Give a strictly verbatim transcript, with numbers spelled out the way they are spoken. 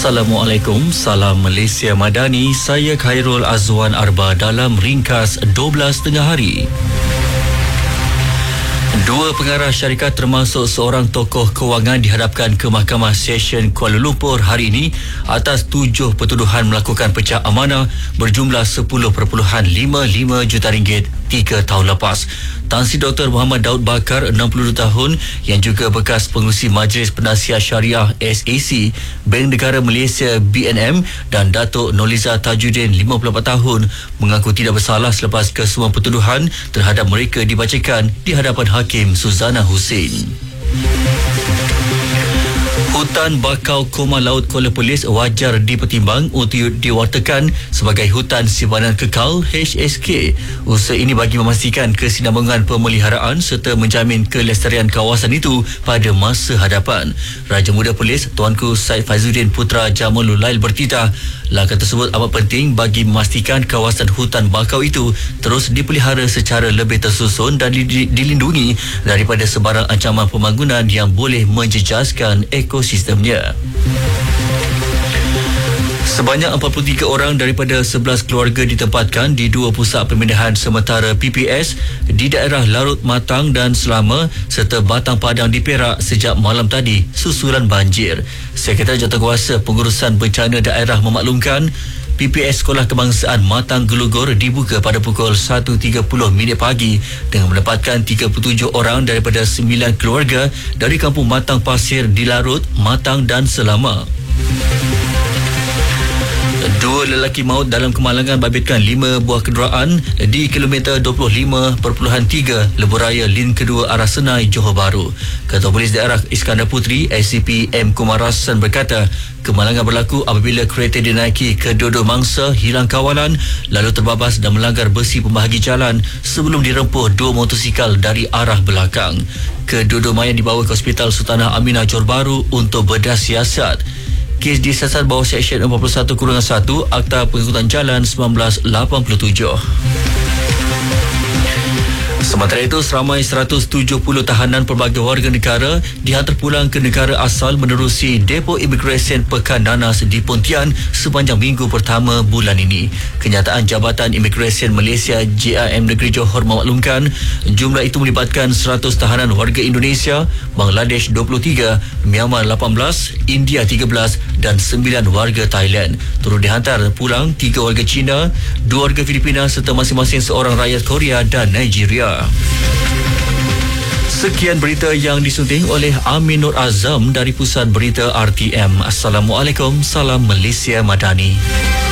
Assalamualaikum, salam Malaysia Madani. Saya Khairul Azwan Arba dalam ringkas dua belas tengah hari. Dua pengarah syarikat termasuk seorang tokoh kewangan dihadapkan ke Mahkamah Session Kuala Lumpur hari ini atas tujuh pertuduhan melakukan pecah amanah berjumlah sepuluh perpuluhan lima lima juta ringgit tiga tahun lepas. Tan Sri Doktor Muhammad Daud Bakar, enam puluh dua tahun, yang juga bekas pengurusi Majlis Penasihat Syariah S A C, Bank Negara Malaysia B N M, dan Datuk Noliza Tajuddin, lima puluh empat tahun, mengaku tidak bersalah selepas kesemua pertuduhan terhadap mereka dibacakan di hadapan Hakim Suzana Hussein. Hutan bakau Koma Laut Kuala Perlis wajar dipertimbang untuk diwartakan sebagai hutan simpanan kekal H S K. Usaha ini bagi memastikan kesinambungan pemeliharaan serta menjamin kelestarian kawasan itu pada masa hadapan. Raja Muda Perlis Tuanku Said Faizuddin Putra Jamalul Lail bertitah, langkah tersebut amat penting bagi memastikan kawasan hutan bakau itu terus dipelihara secara lebih tersusun dan dilindungi daripada sebarang ancaman pembangunan yang boleh menjejaskan ekosistemnya. Sebanyak empat puluh tiga orang daripada sebelas keluarga ditempatkan di dua pusat pemindahan sementara P P S di daerah Larut Matang dan Selama serta Batang Padang di Perak sejak malam tadi susulan banjir. Sekretariat Jawatankuasa Pengurusan Bencana Daerah memaklumkan P P S Sekolah Kebangsaan Matang Gelugor dibuka pada pukul satu tiga puluh minit pagi dengan menempatkan tiga puluh tujuh orang daripada sembilan keluarga dari kampung Matang Pasir di Larut, Matang dan Selama. Dua lelaki maut dalam kemalangan babitkan lima buah kenderaan di kilometer dua puluh lima perpuluhan tiga Lebuhraya Lin kedua arah Senai, Johor Bahru. Ketua Polis Daerah Iskandar Puteri A C P M Kumarasan berkata, kemalangan berlaku apabila kereta dinaiki kedua-dua mangsa hilang kawalan lalu terbabas dan melanggar besi pembahagi jalan sebelum dirempuh dua motosikal dari arah belakang. Kedua-dua mayat dibawa ke Hospital Sultanah Aminah, Johor Bahru untuk bedah siasat. Kes disiasat bawah Seksyen empat puluh satu satu Akta Pengangkutan Jalan seribu sembilan ratus lapan puluh tujuh. Sementara itu, seramai seratus tujuh puluh tahanan pelbagai warga negara dihantar pulang ke negara asal menerusi depo imigresen Pekan Nanas di Pontian sepanjang minggu pertama bulan ini. Kenyataan Jabatan Imigresen Malaysia J I M Negeri Johor memaklumkan jumlah itu melibatkan seratus tahanan warga Indonesia, Bangladesh dua puluh tiga, Myanmar lapan belas, India tiga belas dan sembilan warga Thailand. Turut dihantar pulang tiga warga Cina, dua warga Filipina serta masing-masing seorang rakyat Korea dan Nigeria. Sekian berita yang disunting oleh Amin Nur Azam dari Pusat Berita R T M. Assalamualaikum, salam Malaysia Madani.